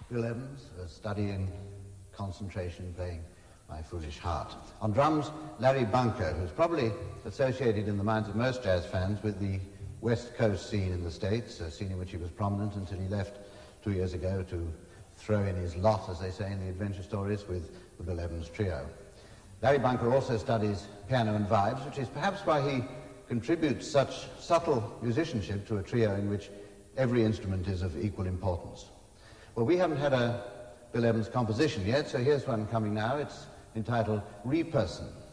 Bill Evans, studying concentration, playing My Foolish Heart. On drums, Larry Bunker, who's probably associated in the minds of most jazz fans with the West Coast scene in the States, a scene in which he was prominent until he left 2 years ago to throw in his lot, as they say in the adventure stories, with the Bill Evans Trio. Larry Bunker also studies piano and vibes, which is perhaps why he contributes such subtle musicianship to a trio in which every instrument is of equal importance. Well, we haven't had a Bill Evans composition yet, so here's one coming now. It's entitled Reperson.